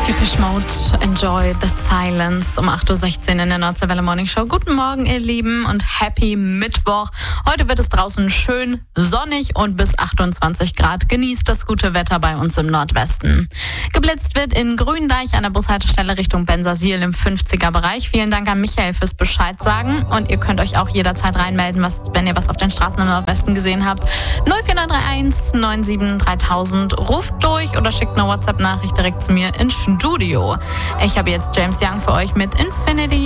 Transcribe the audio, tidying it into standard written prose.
Depeche Mode, Enjoy the Silence um 8.16 Uhr in der Nordseewelle Morning Show. Guten Morgen, ihr Lieben, und Happy Mittwoch. Heute wird es draußen schön sonnig und bis 28 Grad. Genießt das gute Wetter bei uns im Nordwesten. Geblitzt wird in Gründeich an der Bushaltestelle Richtung Bensersiel im 50er-Bereich. Vielen Dank an Michael fürs Bescheid sagen. Und ihr könnt euch auch jederzeit reinmelden, wenn ihr was auf den Straßen im Nordwesten gesehen habt. 04931 97 3000. Ruft durch oder schickt eine WhatsApp-Nachricht direkt zu mir ins Studio. Ich habe jetzt James Young für euch mit Infinity.